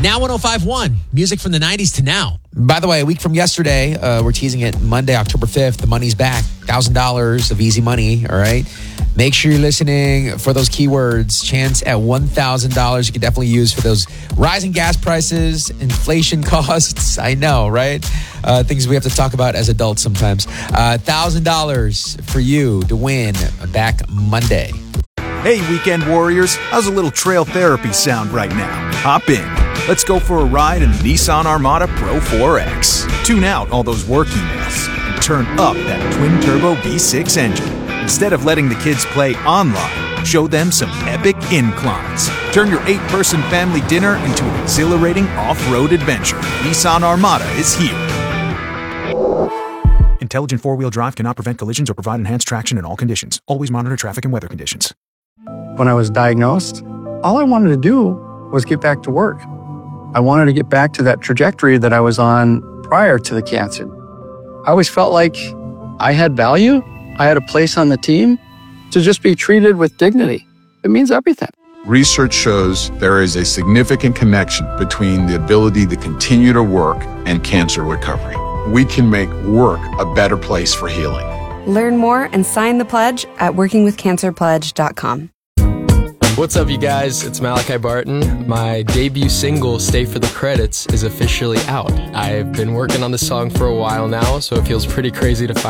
Now 105.1, music from the 90s to now. By the way, a week from yesterday, we're teasing it Monday, October 5th. The money's back. $1,000 of easy money, all right? Make sure you're listening for those keywords. Chance at $1,000 you can definitely use for those rising gas prices, inflation costs. I know, right? Things we have to talk about as adults sometimes. $1,000 for you to win back Monday. Hey, weekend warriors. How's a little trail therapy sound right now? Hop in. Let's go for a ride in the Nissan Armada Pro 4X. Tune out all those work emails and turn up that twin-turbo V6 engine. Instead of letting the kids play online, show them some epic inclines. Turn your 8-person family dinner into an exhilarating off-road adventure. Nissan Armada is here. Intelligent four-wheel drive cannot prevent collisions or provide enhanced traction in all conditions. Always monitor traffic and weather conditions. When I was diagnosed, all I wanted to do was get back to work. I wanted to get back to that trajectory that I was on prior to the cancer. I always felt like I had value. I had a place on the team. To just be treated with dignity, it means everything. Research shows there is a significant connection between the ability to continue to work and cancer recovery. We can make work a better place for healing. Learn more and sign the pledge at workingwithcancerpledge.com. What's up, you guys? It's Malachi Barton. My debut single, Stay for the Credits, is officially out. I've been working on this song for a while now, so it feels pretty crazy to